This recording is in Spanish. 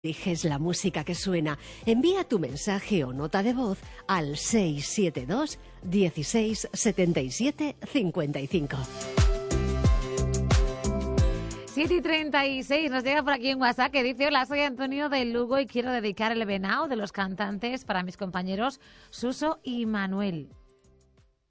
Eliges la música que suena. Envía tu mensaje o nota de voz al 672 16 77 55. 7:36, nos llega por aquí un WhatsApp que dice: hola, soy Antonio de Lugo y quiero dedicar el Venao de los cantantes para mis compañeros Suso y Manuel.